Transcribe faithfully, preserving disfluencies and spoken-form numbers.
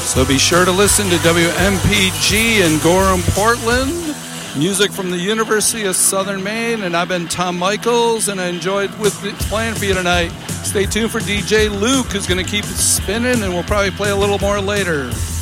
So be sure to listen to W M P G in Gorham, Portland. Music from the University of Southern Maine. And I've been Tom Michaels, and I enjoyed with playing for you tonight. Stay tuned for D J Luke, who's going to keep it spinning, and we'll probably play a little more later.